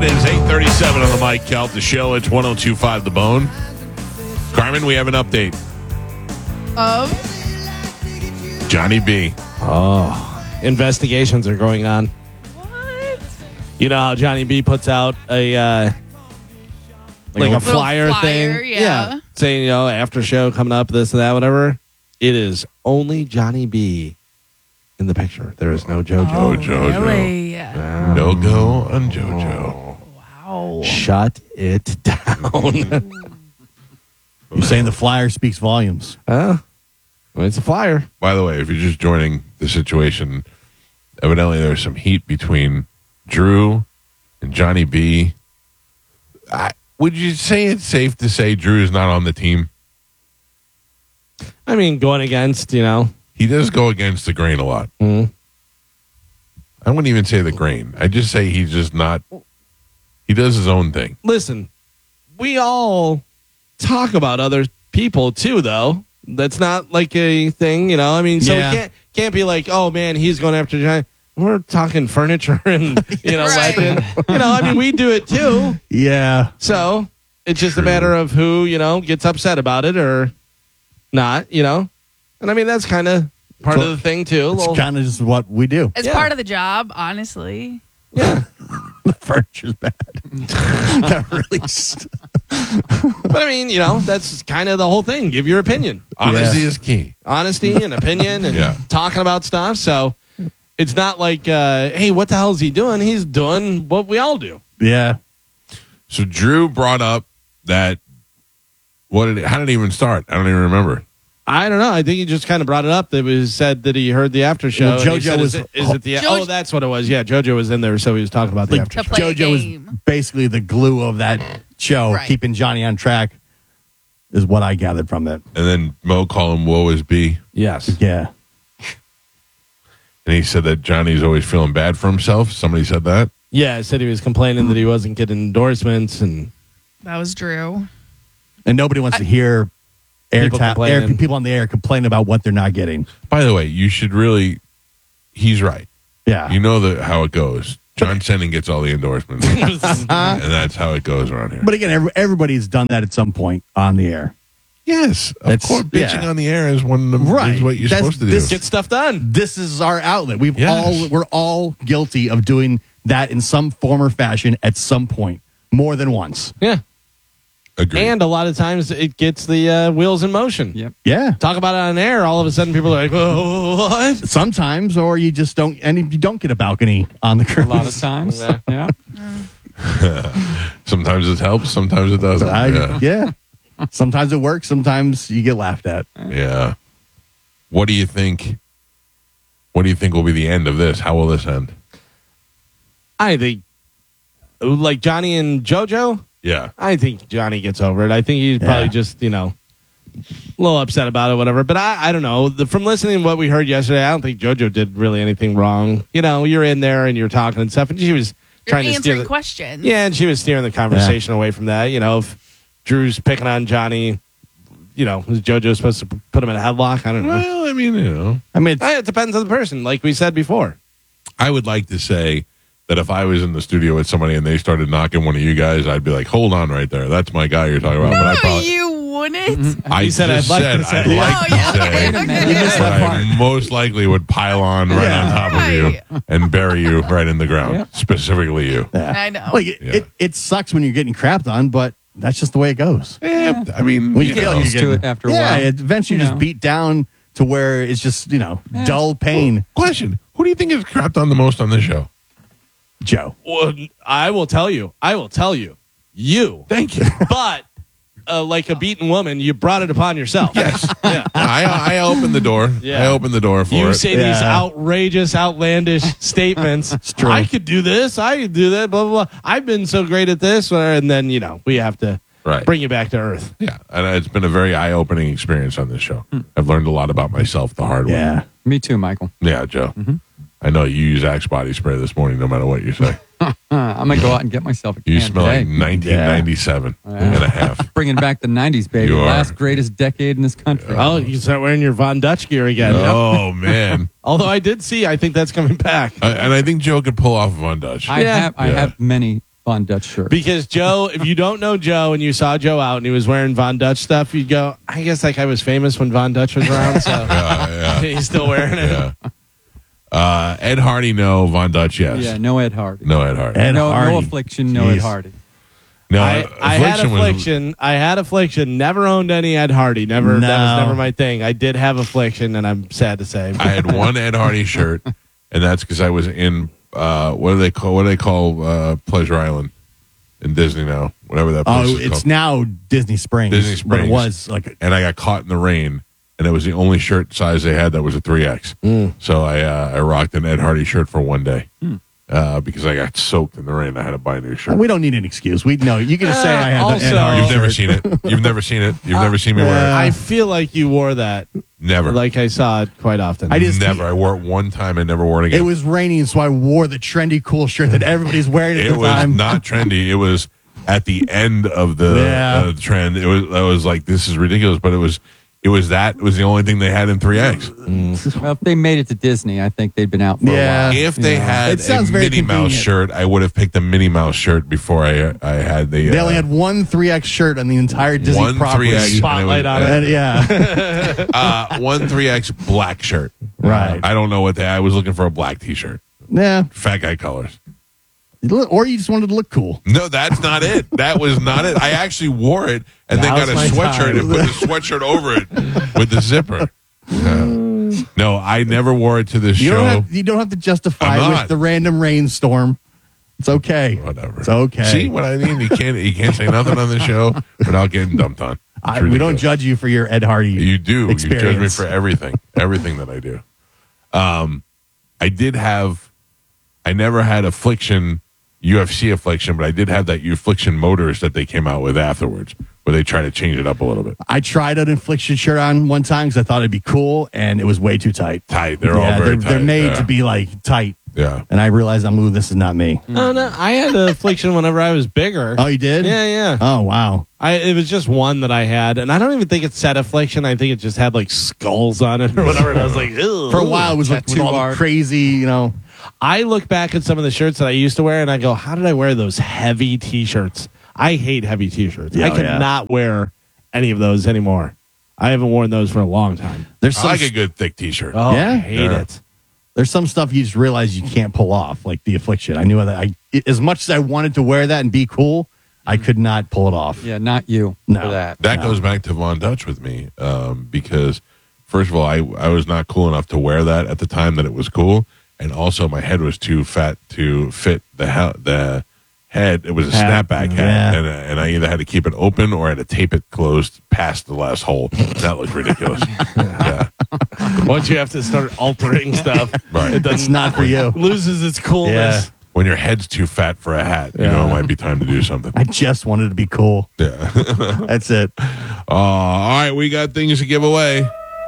It is 8:37 on the Mike Kelp, the show. It's 102.5 The Bone. Carmen, we have an update. Johnny B. Oh, investigations are going on. What? You know how Johnny B puts out a Little flyer thing? yeah. Saying, after show coming up, this and that, whatever. It is only Johnny B in the picture. There is no JoJo. Oh, JoJo. Really? No go on JoJo. Wow. Shut it down. You're saying the flyer speaks volumes. Well, it's a flyer. By the way, if you're just joining the situation, evidently there's some heat between Drew and Johnny B. Would you say it's safe to say Drew is not on the team? I mean, going against, He does go against the grain a lot. Mhm. I wouldn't even say the grain. I just say he's just not. He does his own thing. Listen, we all talk about other people too, though. That's not like a thing, I mean, so Yeah. it can't be like, oh man, he's going after Johnny. We're talking furniture and Right. legend. I mean, we do it too. Yeah. So it's just a matter of who gets upset about it or not. And I mean that's kind of part of the thing too. It's kind of just what we do. It's Yeah. part of the job, honestly. Yeah, The furniture's bad. That really but I mean, that's kind of the whole thing. Give your opinion. Honesty is key. Honesty and opinion and Yeah. talking about stuff. So it's not like, hey, what the hell is he doing? He's doing what we all do. Yeah. So Drew brought up that. How did it even start? I don't even remember. I don't know. I think he just kind of brought it up. It was said that he heard the after show. Well, and he JoJo said, was- Is it the? Oh, that's what it was. Yeah, JoJo was in there, so he was talking about the Like, after To show. play a JoJo was game. basically the glue of that show, Right. keeping Johnny on track, is what I gathered from it. And then Mo called him "Woe is B," Yes. Yeah. and he said that Johnny's always feeling bad for himself. Somebody said that. Yeah, I said he was complaining that he wasn't getting endorsements and That was Drew. And nobody wants to hear People complaining. people on the air complain about what they're not getting. By the way, you should really. He's right. Yeah. You know how it goes. John Senning gets all the endorsements, and that's how it goes around here. But again, everybody's done that at some point on the air. Yes, of That's- course, bitching yeah. on the air is is what you're That's- supposed to do. this get stuff done. This is our outlet. Yes. We're all guilty of doing that in some form or fashion at some point, more than once. Yeah. Agreed. And a lot of times it gets the wheels in motion. Yep. Yeah. Talk about it on air. All of a sudden people are like, whoa, what? Sometimes, or you just don't, and you don't get a balcony on the A cruise. lot of times. Yeah. Yeah. Sometimes it helps, sometimes it doesn't. Yeah. Sometimes it works. Sometimes you get laughed at. Yeah. What do you think? What do you think will be the end of this? How will this end? I think, like Johnny and JoJo, Yeah. I think Johnny gets over it. I think he's probably just, a little upset about it, whatever. But I don't know. From listening to what we heard yesterday, I don't think JoJo did really anything wrong. You're in there and you're talking and stuff, and she was You're trying to steer answering questions. Yeah, and she was steering the conversation away from that. If Drew's picking on Johnny, is JoJo supposed to put him in a headlock? I don't know. Well, I mean, I mean, It depends on the person, like we said before. I would like to say that if I was in the studio with somebody and they started knocking one of you guys, I'd be like, hold on right there. That's my guy you're talking about. But I No, probably, you wouldn't. I said just I'd like said to say. I'd like Oh, to yeah, say okay, that okay. I most likely would pile on right on top of you and bury you right in the ground, Yeah. specifically you. I know. like Yeah. it sucks when you're getting crapped on, but that's just the way it goes. Yeah, I mean, When you feel know. you're used to getting- it after a yeah, while. eventually You just know. beat down to where it's just dull pain. Question: who do you think is crapped on the most on this show? Joe. Well, I will tell you. You. Thank you. But like a beaten woman, you brought it upon yourself. Yes. Yeah. I opened the door. Yeah. I opened the door for You it. say these Yeah. outrageous, outlandish statements. true. I could do this. I could do that. Blah, blah, blah. I've been so great at this. And then, we have to Right. bring you back to earth. Yeah, and it's been a very eye-opening experience on this show. I've learned a lot about myself the hard way. Yeah. Me too, Michael. Yeah, Joe. I know you use Axe body spray this morning, no matter what you say. I'm going to go out and get myself a can You smell today. like 1997 and a half. Bringing back the 90s, baby. You are. Last greatest decade in this country. Oh, you start wearing your Von Dutch gear again. Oh man! Although I think that's coming back. And I think Joe could pull off Von Dutch. I have Yeah. many Von Dutch shirt. Because Joe, if you don't know Joe and you saw Joe out and he was wearing Von Dutch stuff, you'd go, I guess that guy was famous when Von Dutch was around, so Yeah. he's still wearing it. Yeah. Ed Hardy, no. Von Dutch, yes. Yeah, no Ed Hardy. No Ed Hardy. Ed no Hardy. affliction, no Ed Jeez. Hardy. No, I had affliction. I had affliction. Never owned any Ed Hardy. Never. That was No. never my thing. I did have affliction, and I'm sad to say. I had one Ed Hardy shirt, and that's because I was in what do they call Pleasure Island in Disney now, whatever that place Oh, is it's called. now Disney Springs. Disney But it Springs. was like And I got caught in the rain, and it was the only shirt size they had that was a 3X. So I rocked an Ed Hardy shirt for one day because I got soaked in the rain. I had to buy a new shirt. we don't need an excuse. We know you can just say I had the Ed Also- Hardy You've never shirt. seen it. You've never seen it. You've never seen me wear it. I feel like you wore that. Never. Like I saw it quite often. I just Never. I wore it one time and never wore it It again. was raining, so I wore the trendy, cool shirt that everybody's wearing at It the was time. not trendy. It was at the end of the Yeah. trend. I was like, this is ridiculous, but it was the only thing they had in 3X. Well, if they made it to Disney, I think they'd been out for Yeah. a while. If they had It a sounds very Minnie Mouse convenient. shirt, I would have picked a Minnie Mouse shirt before I had the. They only had one 3X shirt on the entire Disney one property. 3X Spotlight on it. And, yeah, one 3X black shirt. Right. I don't know what I was looking for a black T-shirt, yeah. fat guy colors. Or you just wanted to look cool. No, that's not it. That was not it. I actually wore it and then Now's got a my sweatshirt time. and put the sweatshirt over it with the zipper. No, I never wore it to this You show. don't have to justify I'm it not. with the random rainstorm. It's okay. Whatever. It's okay. See what I mean? You can't say nothing on the show without getting dumped on. It's We don't ridiculous. judge you for your Ed Hardy. You do. You judge me experience. for everything that I do. I never had Affliction, UFC Affliction, but I did have that Affliction Motors that they came out with afterwards, where they try to change it up a little bit. I tried an Infliction shirt on one time because I thought it'd be cool, and it was way too tight. Tight. They're all very tight. They're made yeah. to be like tight. Yeah. And I realized, this is not me. Oh no, I had the affliction whenever I was bigger. Oh, you did? Yeah. Oh, wow. It was just one that I had, and I don't even think it said affliction. I think it just had like skulls on it or whatever. And I was like, ew. For a while, it was like with Tattoo all the art. crazy, I look back at some of the shirts that I used to wear, and I go, "How did I wear those heavy T-shirts? I hate heavy T-shirts. Yeah, I cannot wear any of those anymore. I haven't worn those for a long time. There's I some, like a good thick T-shirt. Oh, Yeah? I hate Yeah. it. there's some stuff you just realize you can't pull off, like the Affliction. I knew that. As much as I wanted to wear that and be cool, I could not pull it off. Yeah, not you No. for that. That goes back to Von Dutch with me because, first of all, I was not cool enough to wear that at the time that it was cool, and also my head was too fat to fit the head. It was a Hat. snapback Yeah. hat, and I either had to keep it open or I had to tape it closed past the last hole. That looked ridiculous. Yeah. Once you have to start altering stuff, Right. it It's not for you. loses its coolness. When your head's too fat for a hat, you know, it might be time to do something. I just wanted to be cool. Yeah. That's it. All right, we got things to give away.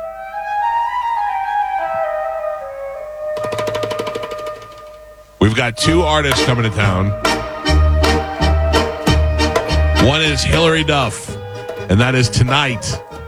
We've got two artists coming to town. One is Hillary Duff, and that is tonight.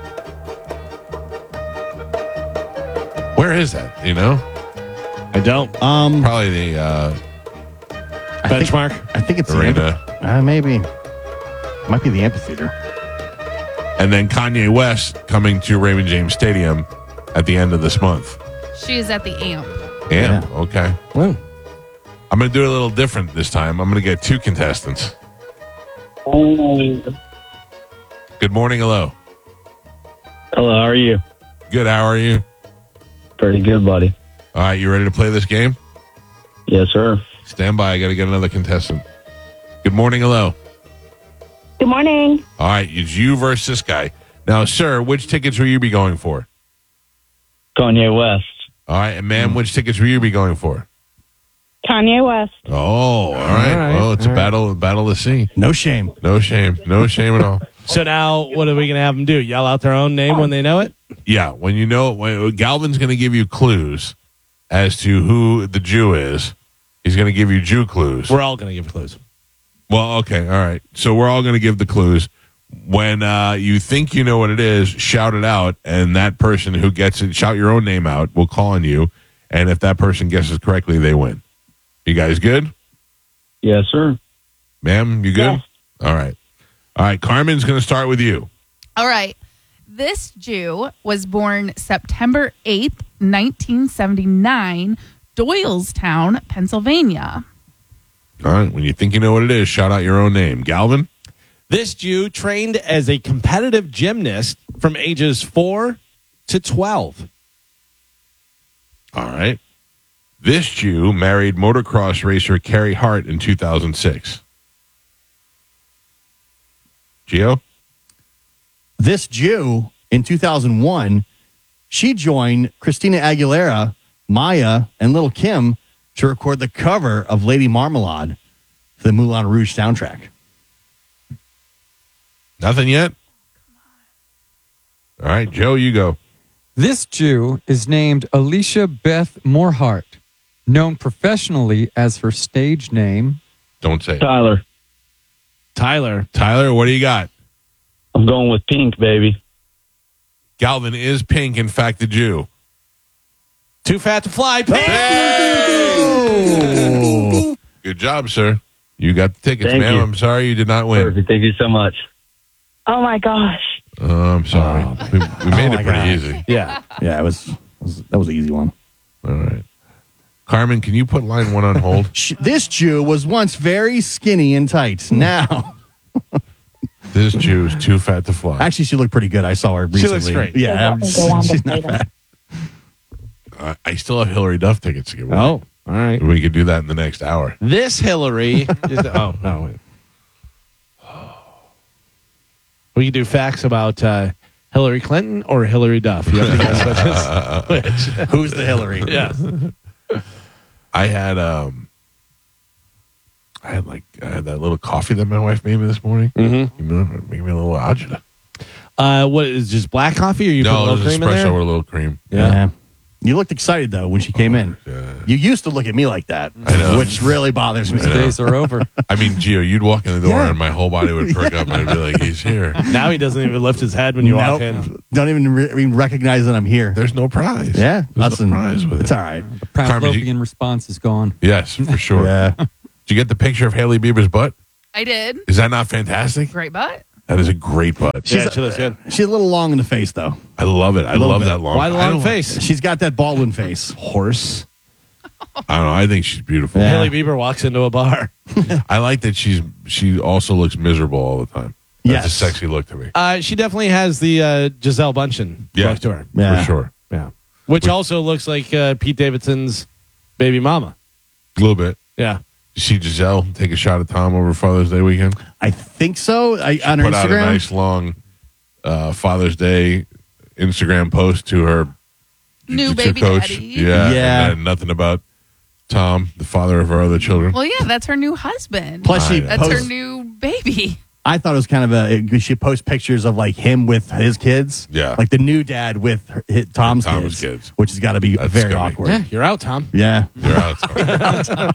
Where is that? You know, I don't. probably the Benchmark. I think it's arena. maybe. Might be the amphitheater. And then Kanye West coming to Raymond James Stadium at the end of this month. She is at the amp. Yeah. Yeah. Okay. Well, I'm going to do it a little different this time. I'm going to get two contestants. Good morning. Hello. Hello, how are you? Good. How are you? Pretty good, buddy. All right. You ready to play this game? Yes, sir. Stand by. I got to get another contestant. Good morning. Hello. Good morning. All right. It's you versus this guy. Now, sir, which tickets will you be going for? Kanye West. All right. And ma'am, which tickets will you be going for? Kanye West. Oh, all right. right, Well, it's all a battle to see. No shame. No shame. No shame at all. so now what are we going to have them do? Yell out their own name when they know it? Yeah, when you know, Galvin's going to give you clues as to who the Jew is. He's going to give you Jew clues. We're all going to give clues. Well, okay, all right. So we're all going to give the clues. When you think you know what it is, shout it out, and that person who gets it, shout your own name out, will call on you, and if that person guesses correctly, they win. You guys good? Yes, sir. Ma'am, you good? Yes. All right. Carmen's going to start with you. All right. This Jew was born September 8th, 1979, Doylestown, Pennsylvania. All right. When you think you know what it is, shout out your own name. Galvin? This Jew trained as a competitive gymnast from ages 4 to 12. All right. This Jew married motocross racer Carrie Hart in 2006. Gio? This Jew in 2001, she joined Christina Aguilera, Maya, and Lil' Kim to record the cover of Lady Marmalade for the Moulin Rouge soundtrack. Nothing yet? All right, Joe, you go. This Jew is named Alicia Beth Morhart, known professionally as her stage name. Don't say it. Tyler. Tyler. Tyler, what do you got? I'm going with Pink, baby. Galvin is Pink, in fact, the Jew. Too fat to fly. Good job, sir. You got the tickets, Thank ma'am. you. I'm sorry you did not win. Perfect. Thank you so much. Oh my gosh. I'm sorry. We made my it pretty God. easy. Yeah. Yeah, that was an easy one. All right. Carmen, can you put line 1 on hold? This Jew was once very skinny and tight. Now, This Jew is too fat to fly. actually, she looked pretty good. I saw her recently. She looks great. Yeah, Yeah. she's not bad. I still have Hillary Duff tickets to give away. Oh, all right. We could do that in the next hour. This Hillary is. Oh, no. Wait. We can do facts about Hillary Clinton or Hillary Duff. You have to guess which. Who's the Hillary? Yeah. I had that little coffee that my wife made me this morning. Mm-hmm. You know, make me a little agita. What is just black coffee or you put a No, it little was cream in espresso there? with a little cream. Yeah. You looked excited, though, when she came in. Yeah. You used to look at me like that, I know. which really bothers me. I know. Days are over. I mean, Gio, you'd walk in the door Yeah. and my whole body would perk up and I'd be like, he's here. Now he doesn't even lift his head when you walk in. Nope. Don't even recognize that I'm here. There's no prize. Yeah, There's listen, no prize with it's it. all right. Carmen, Pavlovian response is gone. Yes, for sure. Yeah. Did you get the picture of Haley Bieber's butt? I did. Is that not fantastic? Great butt. That is a great butt. Yeah, she looks good. She's a little long in the face, though. I love it. I little love bit. that long. Why the I long don't- face? She's got that Baldwin face. Horse. I don't know. I think she's beautiful. Yeah. Haley Bieber walks into a bar. I like that she also looks miserable all the time. That's Yes. a sexy look to me. She definitely has the Giselle Bundchen Yeah. look to her. Yeah. For sure. Yeah. Which also looks like Pete Davidson's baby mama. A little bit. Yeah. You see Giselle take a shot at Tom over Father's Day weekend? I think so. On her Put out a Instagram. nice long Father's Day Instagram post to her New jiu-jitsu baby coach. daddy. Yeah. Yeah. And then nothing about Tom, the father of her other children. Well, yeah, that's her new husband. Plus, she That's her posts. new baby. I thought it was kind of she posts pictures of like him with his kids. Yeah. Like the new dad with Tom's kids, which has got to be That's very gotta be- awkward. Yeah, you're out, Tom. Yeah. You're out, Tom.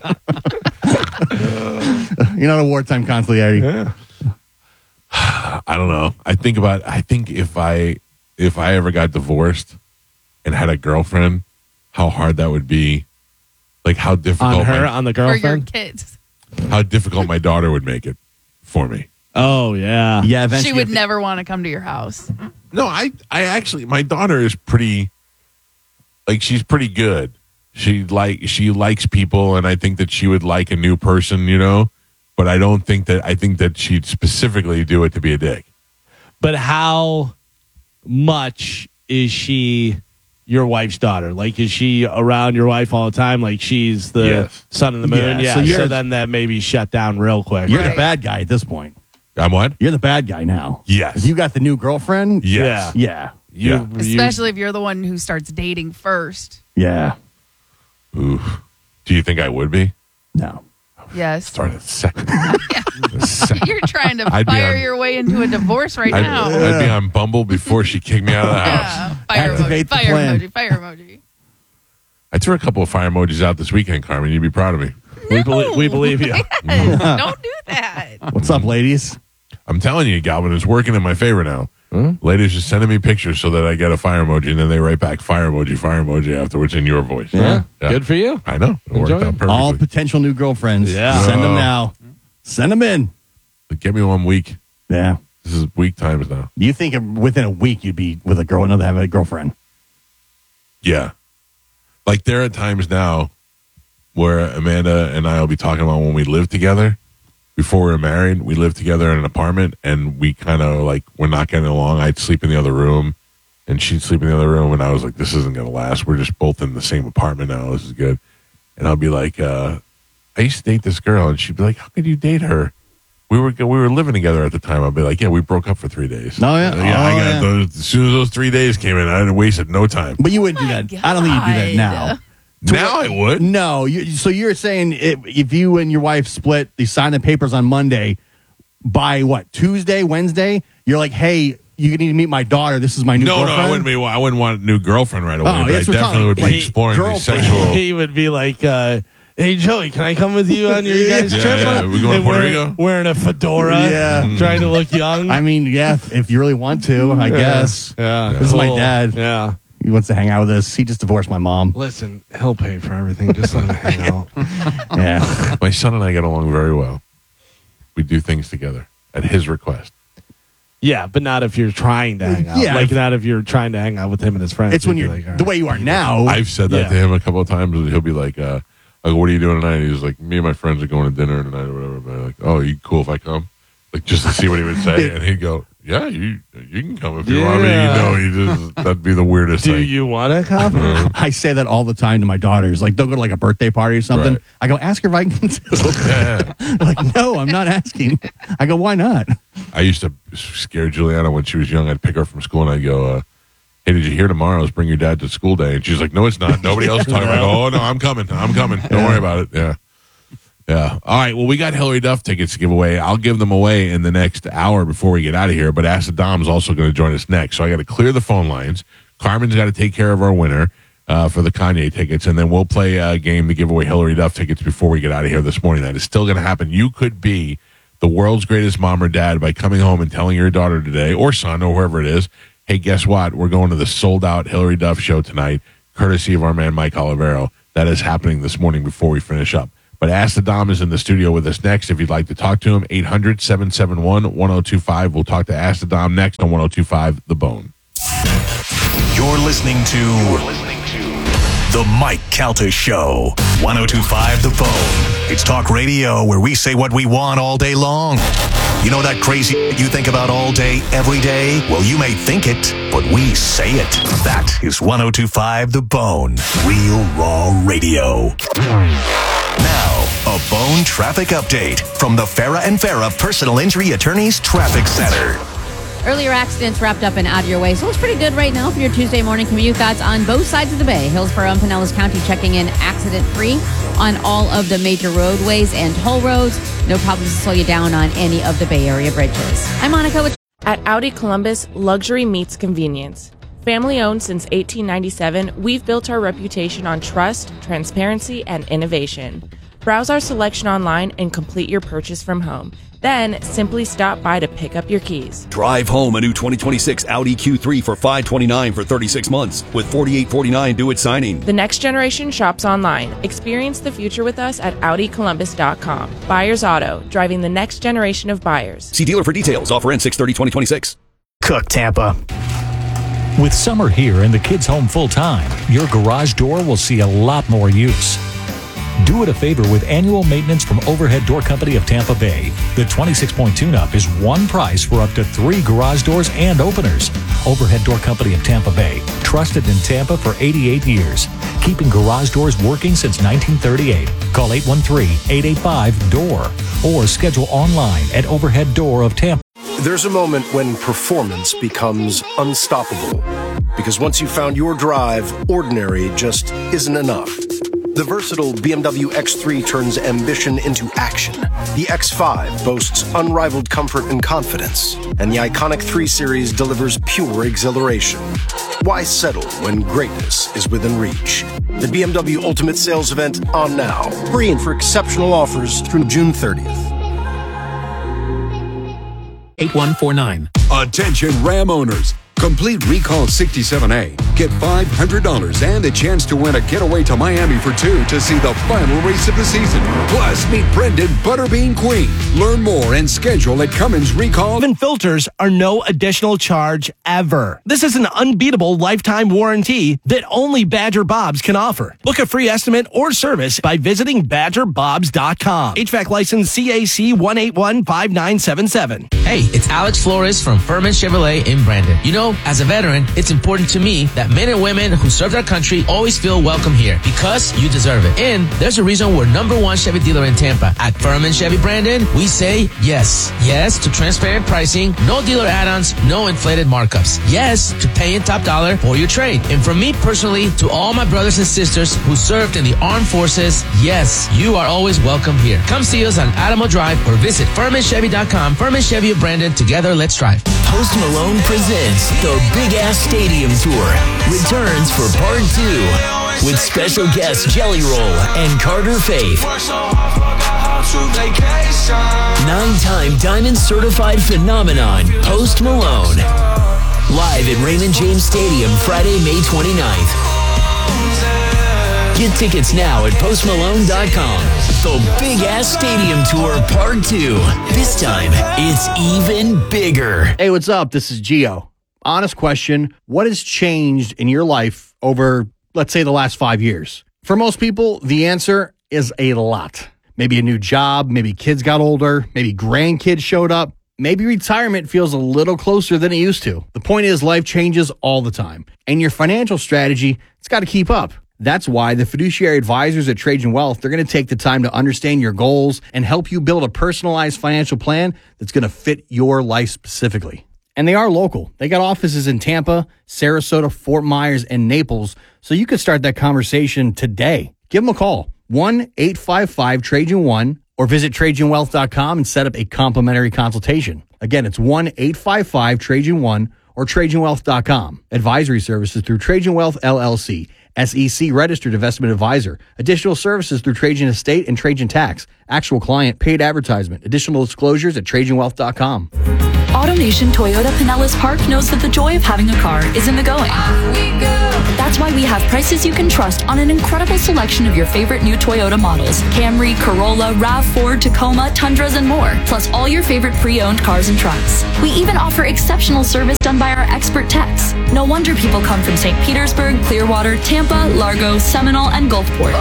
You're not a wartime consigliere. I don't know. I think if I ever got divorced and had a girlfriend, how hard that would be. Like how difficult On her, on the For your girlfriend. kids. how difficult my daughter would make it for me. Oh, yeah. Yeah, eventually. She would never want to come to your house. No, I actually my daughter is pretty she's pretty good. She likes people and I think that she would like a new person, you know? But I think that she'd specifically do it to be a dick. But how much is she your wife's daughter? Like, is she around your wife all the time? Like, she's the Yes. sun and the moon? Yeah, Yeah. so So, you're- then that may be shut down real quick. You're the Right. bad guy at this point. I'm what? You're the bad guy now. Yes. If you got the new girlfriend. Yes. Yeah. Yeah. Especially if you're the one who starts dating first. Yeah. Oof. Do you think I would be? No. Yes. Start at second. You're trying to I'd be fire on- your way into a divorce right now. I'd be on Bumble before she kicked me out of the house. Yeah. Fire Activate emoji. the Fire plan. emoji. Fire emoji. I threw a couple of fire emojis out this weekend, Carmen. You'd be proud of me. We believe you. Yes. Don't do that. What's up, ladies? I'm telling you, Galvin, it's working in my favor now. Ladies just sending me pictures so that I get a fire emoji, and then they write back fire emoji afterwards in your voice. Yeah. Yeah. Good for you. I know. It worked Enjoy out it. perfectly. All potential new girlfriends. Yeah. Send them now. Send them in. Like, give me 1 week. Yeah. This is week times now. Do you think within a week you'd be with a girl, another have a girlfriend? Yeah. Like, there are times now where Amanda and I will be talking about when we lived together. Before we were married, we lived together in an apartment, and we kind of, like, we're not getting along. I'd sleep in the other room, and she'd sleep in the other room, and I was like, this isn't going to last. We're just both in the same apartment now. This is good. And I'll be like, I used to date this girl, and she'd be like, how could you date her? We were living together at the time. I'd be like, yeah, we broke up for 3 days. Oh, yeah? I got those. As soon as those 3 days came in, I wasted no time. But you wouldn't do that. I don't think you'd do that now. Now I would. No. So you're saying if you and your wife split, they sign the papers on Monday, by what, Tuesday, Wednesday, you're like, hey, you need to meet my daughter. This is my new girlfriend. No, I wouldn't want a new girlfriend right away. Oh, but I definitely would be exploring the sexual. He would be like, hey, Joey, can I come with you on your guys' trip? Yeah. We going to Puerto Rico? Wearing a fedora. Yeah. Trying to look young. I mean, yeah, if you really want to, I guess. Yeah. This is my dad. Yeah. He wants to hang out with us. He just divorced my mom. Listen, he'll pay for everything. Just let him hang out. Yeah. My son and I get along very well. We do things together at his request. Yeah, but not if you're trying to hang out. Yeah. Like, not if you're trying to hang out with him and his friends. It's when you're like, all right. the way you are now. I've said that to him a couple of times. And he'll be like, I go, what are you doing tonight? He's like, me and my friends are going to dinner tonight or whatever. But I'm like, oh, you cool if I come? Like, just to see what he would say. And he'd go, yeah, you can come if you want. I mean, that'd be the weirdest Do thing. you want to come? I say that all the time to my daughters. Like, they'll go to like a birthday party or something. Right. I go, ask her if I can too. Yeah. Like, no, I'm not asking. I go, why not? I used to scare Juliana when she was young. I'd pick her up from school and I'd go, hey, did you hear tomorrow's bring your dad to school day? And she's like, no, it's not. Nobody else is talking about it. Oh, no, I'm coming. Don't worry about it. Yeah. Yeah. All right. Well, we got Hillary Duff tickets to give away. I'll give them away in the next hour before we get out of here. But Ask the Dom's also going to join us next. So I got to clear the phone lines. Carmen's got to take care of our winner for the Kanye tickets. And then we'll play a game to give away Hillary Duff tickets before we get out of here this morning. That is still going to happen. You could be the world's greatest mom or dad by coming home and telling your daughter today or son or whoever it is, hey, guess what? We're going to the sold-out Hillary Duff show tonight, courtesy of our man Mike Olivero. That is happening this morning before we finish up. But Ask the Dom is in the studio with us next. If you'd like to talk to him, 800-771-1025. We'll talk to Ask the Dom next on 1025 The Bone. You're listening to The Mike Calta Show, 1025 The Bone. It's talk radio where we say what we want all day long. You know that crazy you think about all day, every day? Well, you may think it, but we say it. That is 1025 The Bone, real raw radio. Now, a Bone traffic update from the Farah and Farah Personal Injury Attorneys Traffic Center. Earlier accidents wrapped up and out of your way, so it's pretty good right now for your Tuesday morning commute. That's on both sides of the bay. Hillsborough and Pinellas County checking in accident-free on all of the major roadways and toll roads. No problems to slow you down on any of the Bay Area bridges. I'm Monica with... At Audi Columbus, luxury meets convenience. Family-owned since 1897, we've built our reputation on trust, transparency, and innovation. Browse our selection online and complete your purchase from home. Then, simply stop by to pick up your keys. Drive home a new 2026 Audi Q3 for $529 for 36 months with $4,849 due at signing. The next generation shops online. Experience the future with us at AudiColumbus.com. Buyers Auto, driving the next generation of buyers. See dealer for details. Offer ends 6/30/2026. Cook Tampa. With summer here and the kids home full time, your garage door will see a lot more use. Do it a favor with annual maintenance from Overhead Door Company of Tampa Bay. The 26-point tune-up is one price for up to 3 garage doors and openers. Overhead Door Company of Tampa Bay, trusted in Tampa for 88 years, keeping garage doors working since 1938. Call 813-885-DOOR or schedule online at Overhead Door of Tampa. There's a moment when performance becomes unstoppable. Because once you've found your drive, ordinary just isn't enough. The versatile BMW X3 turns ambition into action. The X5 boasts unrivaled comfort and confidence. And the iconic 3 Series delivers pure exhilaration. Why settle when greatness is within reach? The BMW Ultimate Sales Event on now. Hurry in for exceptional offers through June 30th. 8149. Attention Ram owners. Complete Recall 67A. Get $500 and a chance to win a getaway to Miami for two to see the final race of the season. Plus, meet Brendan Butterbean Queen. Learn more and schedule at Cummins Recall. Oven filters are no additional charge ever. This is an unbeatable lifetime warranty that only Badger Bob's can offer. Book a free estimate or service by visiting BadgerBobs.com. HVAC license CAC 1815977. Hey, it's Alex Flores from Furman Chevrolet in Brandon. You know, as a veteran, it's important to me that men and women who served our country always feel welcome here because you deserve it. And there's a reason we're #1 Chevy dealer in Tampa. At Furman Chevy Brandon, we say yes. Yes to transparent pricing, no dealer add-ons, no inflated markups. Yes to paying top dollar for your trade. And from me personally to all my brothers and sisters who served in the armed forces, yes, you are always welcome here. Come see us on Adamo Drive or visit FurmanChevy.com. Furman Chevy of Brandon. Together, let's drive. Post Malone presents the Big Ass Stadium Tour. Returns for part 2 with special guests Jelly Roll and Carter Faith. 9-time Diamond Certified Phenomenon, Post Malone. Live at Raymond James Stadium, Friday, May 29th. Get tickets now at postmalone.com. The Big Ass Stadium Tour Part 2. This time, it's even bigger. Hey, what's up? This is Gio. Honest question. What has changed in your life over, let's say, the last 5 years? For most people, the answer is a lot. Maybe a new job, maybe kids got older, maybe grandkids showed up. Maybe retirement feels a little closer than it used to. The point is, life changes all the time. And your financial strategy, it's got to keep up. That's why the fiduciary advisors at Trajan Wealth, they're going to take the time to understand your goals and help you build a personalized financial plan that's going to fit your life specifically. And they are local. They got offices in Tampa, Sarasota, Fort Myers, and Naples, so you could start that conversation today. Give them a call, 1-855-TRAJAN1, or visit TrajanWealth.com and set up a complimentary consultation. Again, it's 1-855-TRAJAN1 or TrajanWealth.com. Advisory services through Trajan Wealth, LLC. SEC registered investment advisor. Additional services through Trajan Estate and Trajan Tax. Actual client paid advertisement. Additional disclosures at TrajanWealth.com. AutoNation Toyota Pinellas Park knows that the joy of having a car is in the going. That's why we have prices you can trust on an incredible selection of your favorite new Toyota models. Camry, Corolla, RAV4, Tacoma, Tundras, and more. Plus all your favorite pre-owned cars and trucks. We even offer exceptional service done by our expert techs. No wonder people come from St. Petersburg, Clearwater, Tampa, Largo, Seminole, and Gulfport.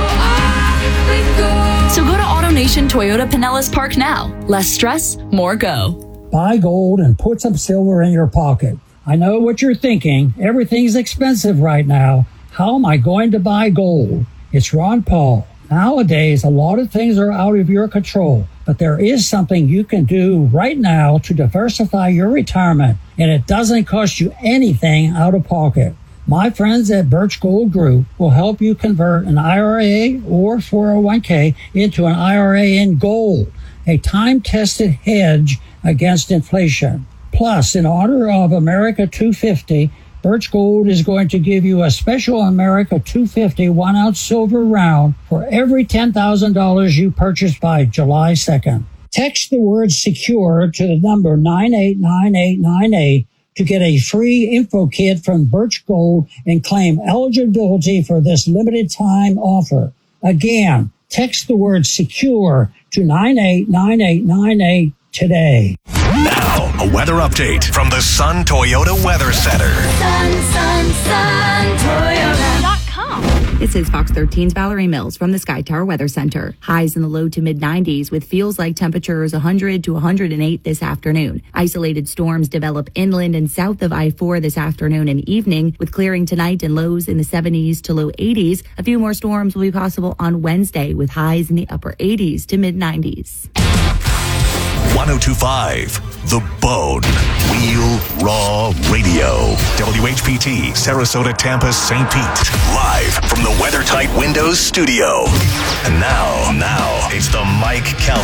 So go to AutoNation Toyota Pinellas Park now. Less stress, more go. Buy gold and put some silver in your pocket. I know what you're thinking. Everything's expensive right now. How am I going to buy gold? It's Ron Paul. Nowadays, a lot of things are out of your control, but there is something you can do right now to diversify your retirement, and it doesn't cost you anything out of pocket. My friends at Birch Gold Group will help you convert an IRA or 401k into an IRA in gold, a time-tested hedge against inflation. Plus, in honor of America 250, Birch Gold is going to give you a special America 250 1-ounce silver round for every $10,000 you purchase by July 2nd. Text the word SECURE to the number 989898 to get a free info kit from Birch Gold and claim eligibility for this limited time offer. Again, text the word SECURE to 989898 today. Now, a weather update from the Sun Toyota Weather Center. Sun, Toyota.com. This is Fox 13's Valerie Mills from the Sky Tower Weather Center. Highs in the low to mid 90s with feels like temperatures 100 to 108 this afternoon. Isolated storms develop inland and south of I-4 this afternoon and evening with clearing tonight and lows in the 70s to low 80s. A few more storms will be possible on Wednesday with highs in the upper 80s to mid 90s. 1025 The Bone. Real Raw Radio. WHPT, Sarasota, Tampa, St. Pete. Live from the WeatherTight Windows studio. And now, it's the Mike Calta